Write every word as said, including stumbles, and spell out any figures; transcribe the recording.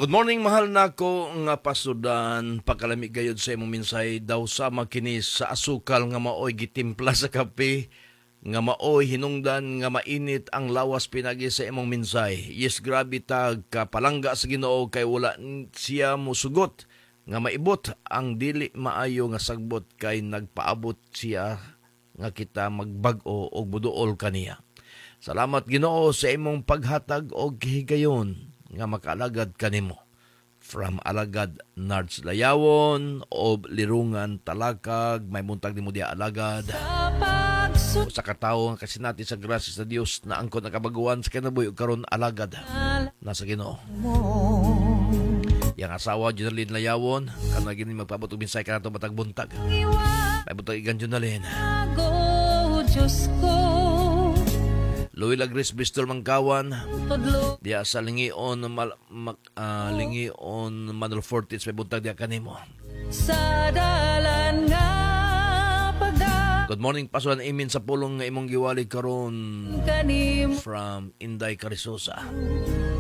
Good morning, mahal na ko nga pasudan. Pagkalami gayod sa imong minsay daw sa makinis sa asukal nga maoy gitimpla sa kape, nga maoy hinungdan nga mainit ang lawas pinagi sa imong minsay. Yes, grabe tag kapalangga sa Ginoo kay wala siya musugot nga maibot ang dili maayo nga sagbot kay nagpaabot siya nga kita magbag-o og buduol kaniya. Salamat Ginoo sa imong paghatag og higayon nga makaalagad kanimo. From Alagad Nards Layawon o Lirungan Talakag, may muntag ni mo diya alagad. O sa katawo nga kasinati sa grasya sa Dios na angkon ang kabaguan sa kinabuhi o karon alagad nasa Ginoo. Yang asawa Junalyn Layawon, kanang gini magpabot og minsay kanato matag buntag. May buntag igan Junalyn. Diyos ko. Louie Lagris Bristol Mangkawan diya sa Lingion mal, mak, uh, Lingion Manol Fortis may buntag diya kanimo. Sa dalan nga pagka. Good morning pasulan imin sa pulong nga imong giwali karon from Inday Carisosa.